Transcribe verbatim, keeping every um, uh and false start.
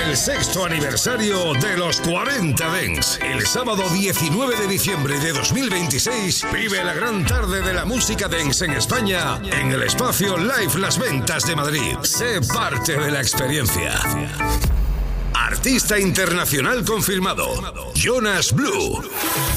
el sexto aniversario de los cuarenta Dents. El sábado diecinueve de diciembre de dos mil veintiséis vive la gran tarde de la música dance en España en el espacio Live Las Ventas de Madrid. Sé parte de la experiencia. Artista internacional confirmado, Jonas Blue.